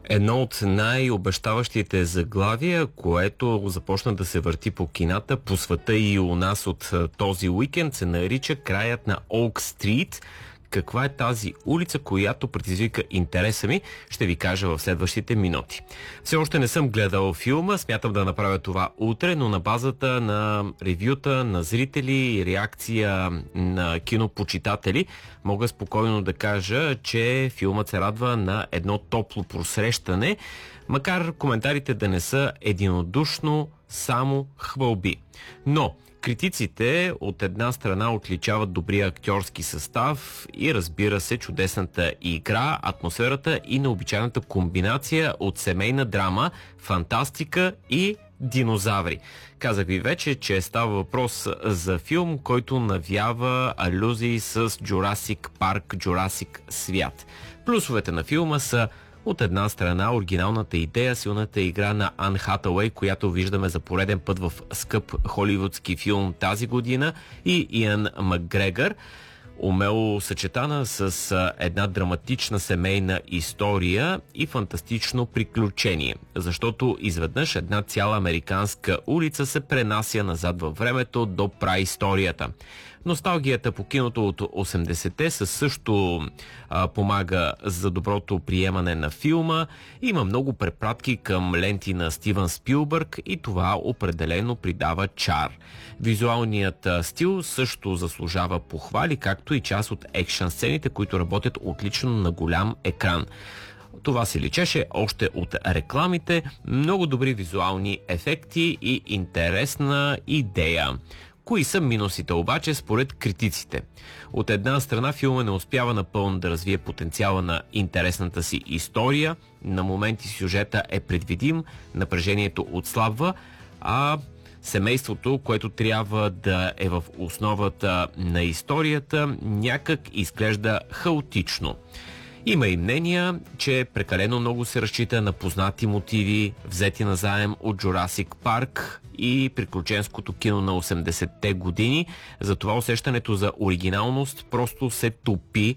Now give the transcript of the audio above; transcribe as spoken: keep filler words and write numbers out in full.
Едно от най-обещаващите заглавия, което започна да се върти по кината, по света и у нас от този уикенд, се нарича Краят на Олк Стрит. Каква е тази улица, която предизвика интереса ми, ще ви кажа в следващите минути. Все още не съм гледал филма, смятам да направя това утре, но на базата на ревюта на зрители и реакция на кинопочитатели мога спокойно да кажа, че филмът се радва на едно топло просрещане, макар коментарите да не са единодушно само хвалби. Но критиците от една страна отличават добрия актьорски състав и, разбира се, чудесната игра, атмосферата и необичайната комбинация от семейна драма, фантастика и динозаври. Казах ви вече, че става въпрос за филм, който навява алюзии с Jurassic Park, Jurassic свят. Плюсовете на филма са: от една страна оригиналната идея, силната игра на Ан Хатауей, която виждаме за пореден път в скъп холивудски филм тази година, и Иан Макгрегор, умело съчетана с една драматична семейна история и фантастично приключение. Защото изведнъж една цяла американска улица се пренася назад във времето до праисторията. Носталгията по киното от осемдесетте също а, помага за доброто приемане на филма. Има много препратки към ленти на Стивън Спилбърг и това определено придава чар. Визуалният а, стил също заслужава похвали, както и част от екшън сцените, които работят отлично на голям екран. Това се личеше още от рекламите, много добри визуални ефекти и интересна идея. Кои са минусите обаче според критиците? От една страна филма не успява напълно да развие потенциала на интересната си история, на моменти сюжета е предвидим, напрежението отслабва, а семейството, което трябва да е в основата на историята, някак изглежда хаотично. Има и мнения, че прекалено много се разчита на познати мотиви, взети назаем от Jurassic Park и приключенското кино на осемдесетте години. Затова усещането за оригиналност просто се топи